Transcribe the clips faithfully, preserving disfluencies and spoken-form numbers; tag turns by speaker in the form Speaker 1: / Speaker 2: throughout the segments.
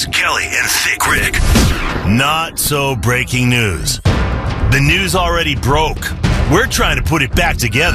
Speaker 1: Brooks, Kelly, and Thick Rick. Not so breaking news. The news already broke. We're trying to put it back together.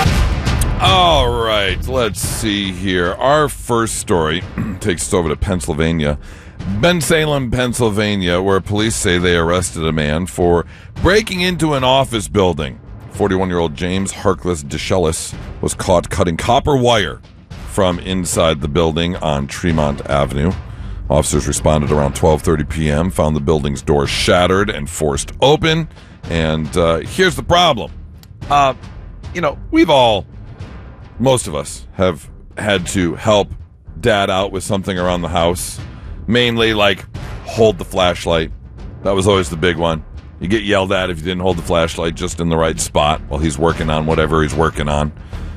Speaker 2: All right, let's see here. Our first story takes us over to Pennsylvania. Bensalem, Pennsylvania, where police say they arrested a man for breaking into an office building. forty-one-year-old James Harkless DeShellis was caught cutting copper wire from inside the building on Tremont Avenue. Officers responded around twelve thirty p.m., found the building's door shattered and forced open. And uh, here's the problem. Uh, you know, we've all, most of us, have had to help Dad out with something around the house. Mainly, like, hold the flashlight. That was always the big one. You get yelled at if you didn't hold the flashlight just in the right spot while he's working on whatever he's working on.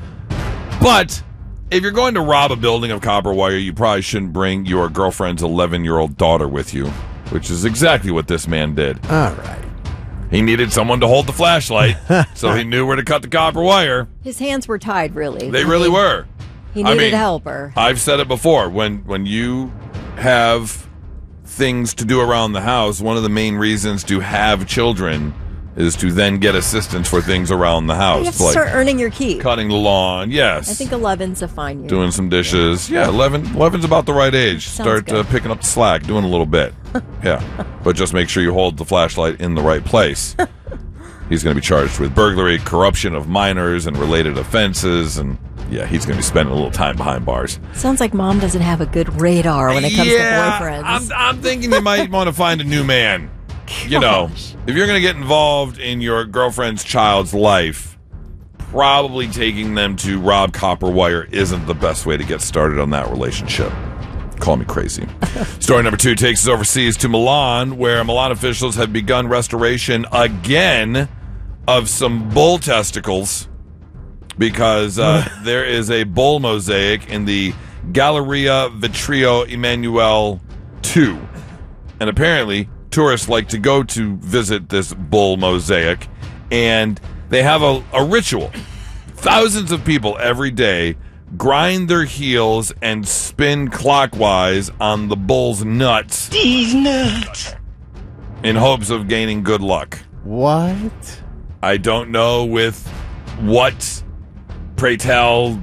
Speaker 2: But if you're going to rob a building of copper wire, you probably shouldn't bring your girlfriend's eleven-year-old daughter with you, which is exactly what this man did.
Speaker 3: All right.
Speaker 2: He needed someone to hold the flashlight, so he knew where to cut the copper wire.
Speaker 4: His hands were tied, really.
Speaker 2: They really were.
Speaker 4: He needed
Speaker 2: I mean,
Speaker 4: a helper.
Speaker 2: I've said it before. When when you have things to do around the house, one of the main reasons to have children is to then get assistance for things around the house.
Speaker 4: You have to
Speaker 2: like
Speaker 4: start earning your keep.
Speaker 2: Cutting the lawn, yes.
Speaker 4: I think eleven's a fine year.
Speaker 2: Doing some dishes. Yeah, eleven, eleven's about the right age.
Speaker 4: Sounds
Speaker 2: Start uh,
Speaker 4: good.
Speaker 2: picking up the slack, doing a little bit. Yeah. But just make sure you hold the flashlight in the right place. He's going to be charged with burglary, corruption of minors, and related offenses, and yeah, he's going to be spending a little time behind bars.
Speaker 4: Sounds like Mom doesn't have a good radar when it comes
Speaker 2: yeah,
Speaker 4: to boyfriends.
Speaker 2: I'm, I'm thinking you might want to find a new man. You know, if you're going to get involved in your girlfriend's child's life, probably taking them to rob copper wire isn't the best way to get started on that relationship. Call me crazy. Story number two takes us overseas to Milan, where Milan officials have begun restoration again of some bull testicles because uh, there is a bull mosaic in the Galleria Vitrio Emanuele two. And apparently, tourists like to go to visit this bull mosaic, and they have a, a ritual. Thousands of people every day grind their heels and spin clockwise on the bull's nuts.
Speaker 1: These nuts.
Speaker 2: In hopes of gaining good luck.
Speaker 3: What?
Speaker 2: I don't know with what, pray tell,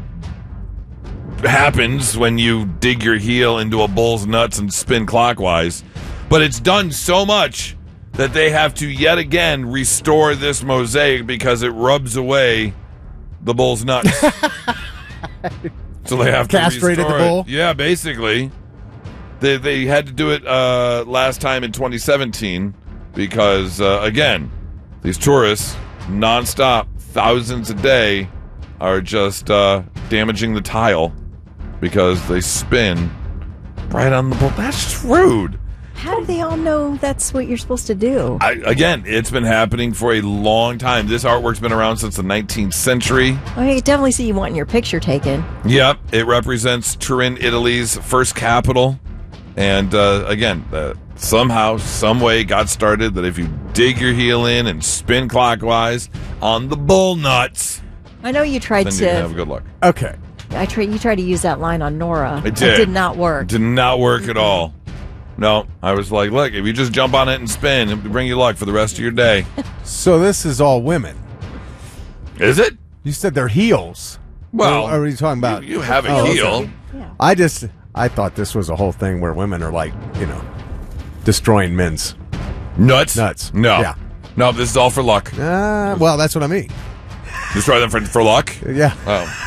Speaker 2: happens when you dig your heel into a bull's nuts and spin clockwise, but it's done so much that they have to yet again restore this mosaic because it rubs away the bull's nuts. So they have to
Speaker 3: castrated
Speaker 2: restore
Speaker 3: the bull?
Speaker 2: it. Yeah, basically. They they had to do it uh, last time in twenty seventeen because, uh, again, these tourists, nonstop, thousands a day, are just uh, damaging the tile because they spin right on the bull. That's just rude.
Speaker 4: How do they all know that's what you're supposed to do?
Speaker 2: I, again, it's been happening for a long time. This artwork's been around since the nineteenth century.
Speaker 4: I definitely see you wanting your picture taken.
Speaker 2: Yep, it represents Turin, Italy's first capital. And uh, again, uh, somehow, some way got started that if you dig your heel in and spin clockwise on the bull nuts,
Speaker 4: I know you tried
Speaker 2: then
Speaker 4: to.
Speaker 2: you can have good luck.
Speaker 3: Okay.
Speaker 4: I tried. You tried to use that line on Nora.
Speaker 2: I did.
Speaker 4: It did not work.
Speaker 2: It did not work at all. No, I was like, look, if you just jump on it and spin, it'll bring you luck for the rest of your day.
Speaker 3: So this is all women.
Speaker 2: Is it?
Speaker 3: You said they're heels.
Speaker 2: Well,
Speaker 3: Or are you talking about?
Speaker 2: you, you have a
Speaker 3: Oh,
Speaker 2: heel.
Speaker 3: okay.
Speaker 4: Yeah.
Speaker 3: I just, I thought this was a whole thing where women are like, you know, destroying men's
Speaker 2: Nuts?
Speaker 3: nuts.
Speaker 2: No.
Speaker 3: Yeah.
Speaker 2: No, this is all for luck.
Speaker 3: Uh, well, that's what I mean.
Speaker 2: Destroy them for, for luck?
Speaker 3: Yeah.
Speaker 2: Oh.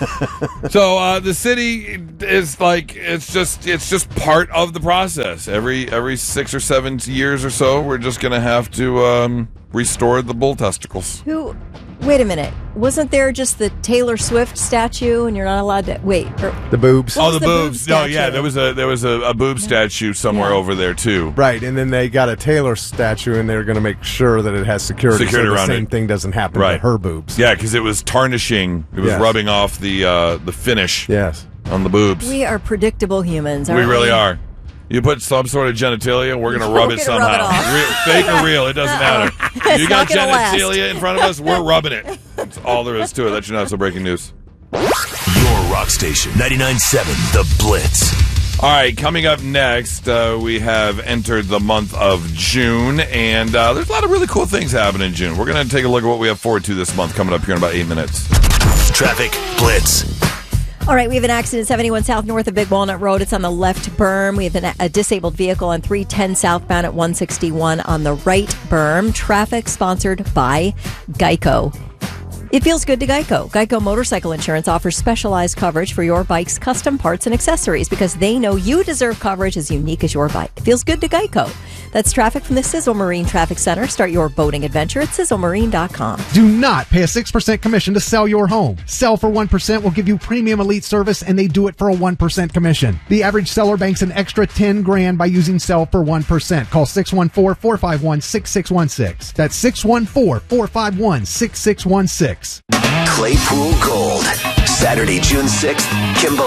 Speaker 2: So uh, the city is like it's just it's just part of the process. Every every six or seven years or so, we're just gonna have to um, restore the bull testicles.
Speaker 4: Who? Wait a minute. Wasn't there just the Taylor Swift statue, and you're not allowed to wait? Or,
Speaker 3: The boobs.
Speaker 4: What
Speaker 2: Oh,
Speaker 4: was
Speaker 2: the,
Speaker 4: the boob
Speaker 2: boobs! No, yeah,
Speaker 4: statue?
Speaker 2: there was a there was a, a boob statue somewhere
Speaker 4: Yeah.
Speaker 2: over there too.
Speaker 3: Right, and then they got a Taylor statue, and they're going to make sure that it has security,
Speaker 2: Security
Speaker 3: so the
Speaker 2: around
Speaker 3: same
Speaker 2: it.
Speaker 3: thing doesn't happen
Speaker 2: Right.
Speaker 3: to her boobs.
Speaker 2: Yeah, because it was tarnishing. It was
Speaker 3: Yes.
Speaker 2: rubbing off the uh, the finish
Speaker 3: Yes.
Speaker 2: on the boobs.
Speaker 4: we are predictable humans.
Speaker 2: We
Speaker 4: Aren't we,
Speaker 2: really are. You put some sort of genitalia, we're going to rub
Speaker 4: We're
Speaker 2: it
Speaker 4: gonna rub
Speaker 2: somehow.
Speaker 4: it off.
Speaker 2: Real, fake or real, it doesn't matter.
Speaker 4: It's
Speaker 2: You got
Speaker 4: not gonna last.
Speaker 2: genitalia in front of us, we're rubbing it. That's all there is to it. Let you know it's a breaking news.
Speaker 1: Your rock station, ninety-nine point seven The Blitz.
Speaker 2: All right, coming up next, uh, we have entered the month of June, and uh, there's a lot of really cool things happening in June. We're going to take a look at what we have forward to this month coming up here in about eight minutes.
Speaker 1: Traffic Blitz.
Speaker 4: All right, we have an accident seventy-one South north of Big Walnut Road. It's on the left berm. We have an, a disabled vehicle on three ten southbound at one sixty-one on the right berm. Traffic sponsored by Geico. It feels good to Geico. Geico Motorcycle Insurance offers specialized coverage for your bike's custom parts and accessories because they know you deserve coverage as unique as your bike. Feels good to Geico. That's traffic from the Sizzle Marine Traffic Center. Start your boating adventure at sizzle marine dot com.
Speaker 5: Do not pay a six percent commission to sell your home. Sell for one percent will give you premium elite service, and they do it for a one percent commission. The average seller banks an extra ten grand by using sell for one percent. Call six one four, four five one, six six one six. That's six one four, four five one, six six one six.
Speaker 6: Claypool Gold. Saturday, June sixth, Kimbo